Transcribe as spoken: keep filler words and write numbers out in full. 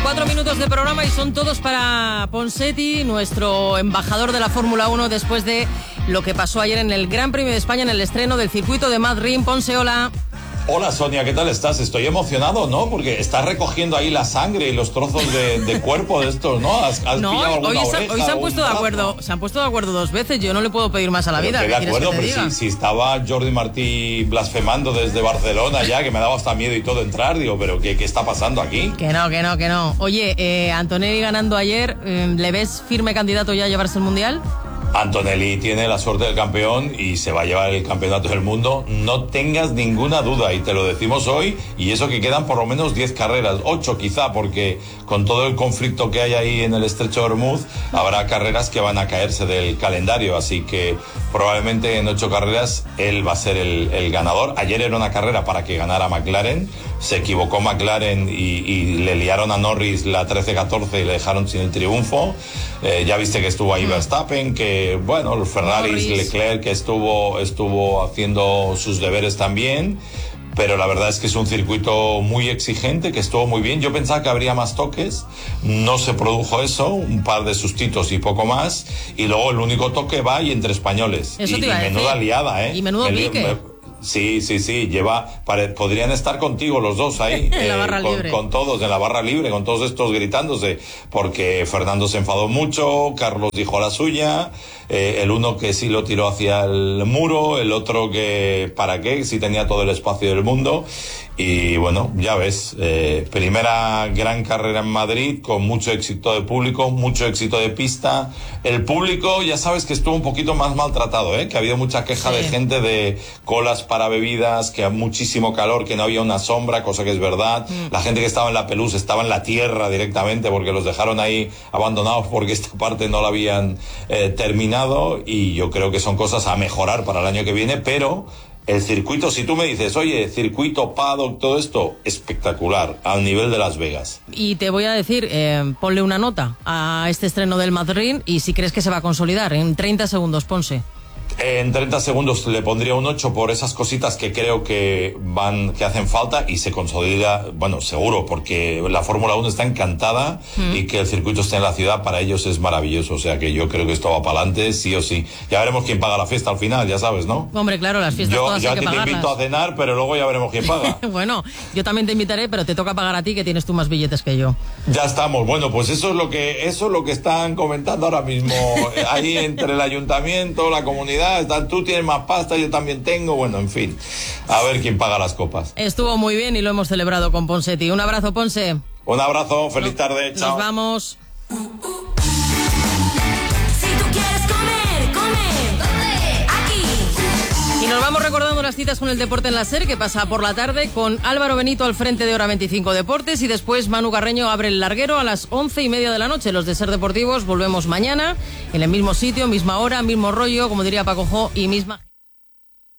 Cuatro minutos de programa y son todos para Ponseti, nuestro embajador de la Fórmula uno, después de lo que pasó ayer en el Gran Premio de España, en el estreno del circuito de Madrid. Ponce, hola. Hola Sonia, ¿qué tal estás? Estoy emocionado, ¿no? Porque estás recogiendo ahí la sangre y los trozos de, de cuerpo de estos, ¿no? ¿Has, has no, hoy, se, hoy se han puesto de acuerdo, se han puesto de acuerdo dos veces. Yo no le puedo pedir más a la pero vida. De acuerdo, pero si, si estaba Jordi Martí blasfemando desde Barcelona ya, que me daba hasta miedo y todo entrar, digo, pero ¿qué, qué está pasando aquí? Que no, que no, que no. Oye, eh, Antonelli ganando ayer, eh, ¿le ves firme candidato ya a llevarse el Mundial? Antonelli tiene la suerte del campeón y se va a llevar el campeonato del mundo, no tengas ninguna duda, y te lo decimos hoy, y eso que quedan por lo menos diez carreras, ocho quizá, porque con todo el conflicto que hay ahí en el estrecho de Hormuz, habrá carreras que van a caerse del calendario, así que probablemente en ocho carreras él va a ser el, el ganador. Ayer era una carrera para que ganara McLaren, se equivocó McLaren y, y le liaron a Norris la trece catorce y le dejaron sin el triunfo. Eh, ya viste que estuvo ahí Verstappen, que bueno, los Ferraris, Leclerc, que estuvo, estuvo haciendo sus deberes también, pero la verdad es que es un circuito muy exigente, que estuvo muy bien. Yo pensaba que habría más toques, no se produjo eso, un par de sustitos y poco más, y luego el único toque va y entre españoles. Eso y, te iba a y menuda decir. liada, ¿eh? Y menudo El, pique. me, Sí, sí, sí, lleva, pare, podrían estar contigo los dos ahí, en la barra eh, con, libre. con todos, en la barra libre, con todos estos gritándose, porque Fernando se enfadó mucho, Carlos dijo la suya, eh, el uno que sí lo tiró hacia el muro, el otro que, ¿para qué? Si tenía todo el espacio del mundo. Y bueno, ya ves, eh, primera gran carrera en Madrid, con mucho éxito de público, mucho éxito de pista. El público, ya sabes que estuvo un poquito más maltratado, ¿eh? Que había mucha queja sí. de gente de colas para bebidas, que había muchísimo calor, que no había una sombra, cosa que es verdad. Mm. La gente que estaba en la pelusa estaba en la tierra directamente porque los dejaron ahí abandonados porque esta parte no la habían eh, terminado, y yo creo que son cosas a mejorar para el año que viene, pero el circuito, si tú me dices, oye, circuito, paddock, todo esto, espectacular, al nivel de Las Vegas. Y te voy a decir, eh, ponle una nota a este estreno del Madrid y si crees que se va a consolidar en treinta segundos, Ponce. En treinta segundos le pondría un ocho por esas cositas que creo que van, que hacen falta, y se consolida, bueno, seguro, porque la Fórmula uno está encantada mm. y que el circuito esté en la ciudad para ellos es maravilloso, o sea que yo creo que esto va para adelante, sí o sí. Ya veremos quién paga la fiesta al final, ya sabes, ¿no? Hombre, claro, las fiestas yo, todas yo hay que pagarlas. Yo a ti te invito a cenar, pero luego ya veremos quién paga. Bueno, yo también te invitaré, pero te toca pagar a ti, que tienes tú más billetes que yo. Ya estamos, bueno, pues eso es lo que, eso es lo que están comentando ahora mismo, ahí entre el ayuntamiento, la comunidad, están, tú tienes más pasta, yo también tengo, bueno, en fin, a ver quién paga las copas. Estuvo muy bien y lo hemos celebrado con Ponseti. Un abrazo, Ponce. Un abrazo, feliz no, tarde, chao. Nos vamos. Si tú quieres comer, come, come, aquí. Y nos vamos recordando las citas con el deporte en la SER, que pasa por la tarde con Álvaro Benito al frente de Hora veinticinco Deportes, y después Manu Carreño abre el larguero a las once y media de la noche. Los de SER Deportivos volvemos mañana en el mismo sitio, misma hora, mismo rollo, como diría Paco Jo, y misma...